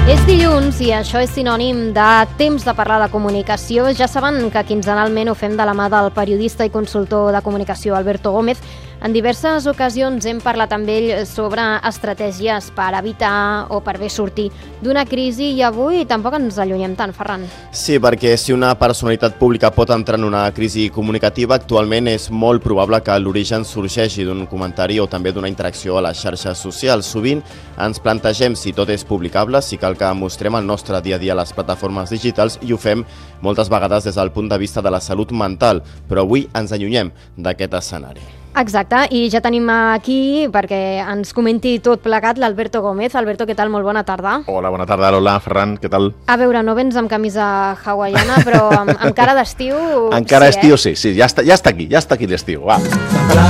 És dilluns i això és sinònim de temps de parlar de comunicació. Ja saben que quinzenalment ho fem de la mà del periodista i consultor de comunicació Alberto Gómez. En diverses ocasions hem parlat amb ell sobre estratègies per evitar o per bé sortir d'una crisi i avui tampoc ens allunyem tant, Ferran. Sí, perquè si una personalitat pública pot entrar en una crisi comunicativa, actualment és molt probable que l'origen sorgeixi d'un comentari o també d'una interacció a les xarxes socials. Sovint ens plantegem si tot és publicable, si cal que mostrem el nostre dia a dia a les plataformes digitals i ho fem moltes vegades des del punt de vista de la salut mental, però avui ens allunyem d'aquest escenari. Exacte, i ja tenim aquí perquè ens comenti tot plegat l'Alberto Gómez. Alberto, què tal? Molt bona tarda. Hola, bona tarda, Lola, Ferran, què tal? A veure, no vens amb camisa hawaiana, però amb cara d'estiu... Encara estiu, sí, ja està aquí l'estiu, va.